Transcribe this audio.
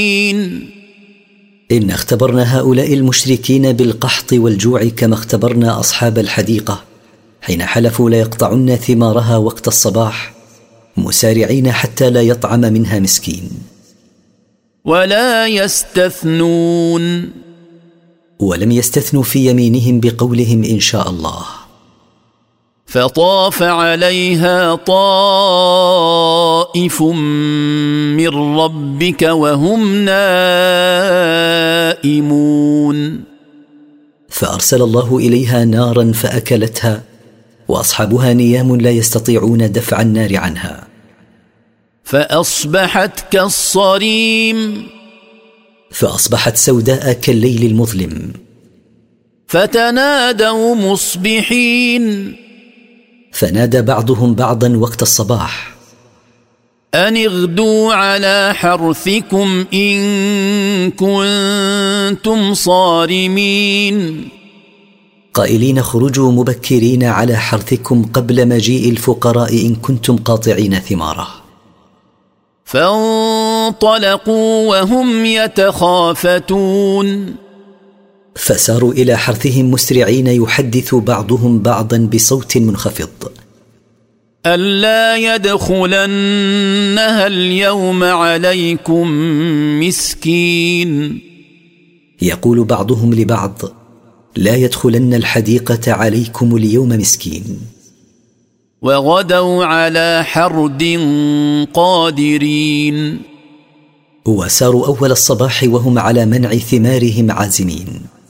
إن اختبرنا هؤلاء المشركين بالقحط والجوع كما اختبرنا أصحاب الحديقة حين حلفوا ليقطعن ثمارها وقت الصباح مسارعين حتى لا يطعم منها مسكين. ولا يستثنون، ولم يستثنوا في يمينهم بقولهم إن شاء الله. فطاف عليها طائف من ربك وهم نائمون، فأرسل الله إليها نارا فأكلتها وأصحابها نيام لا يستطيعون دفع النار عنها. فأصبحت كالصريم، فأصبحت سوداء كالليل المظلم. فتنادوا مصبحين، فنادى بعضهم بعضا وقت الصباح: أن اغدوا على حرثكم إن كنتم صارمين، قائلين خرجوا مبكرين على حرثكم قبل مجيء الفقراء إن كنتم قاطعين ثماره. فانطلقوا وهم يتخافتون، فساروا إلى حرثهم مسرعين يحدث بعضهم بعضا بصوت منخفض: ألا يدخلنها اليوم عليكم مسكين. يقول بعضهم لبعض: لا يدخلن الحديقة عليكم اليوم مسكين. وغدوا على حرد قادرين، وساروا أول الصباح وهم على منع ثمارهم عازمين.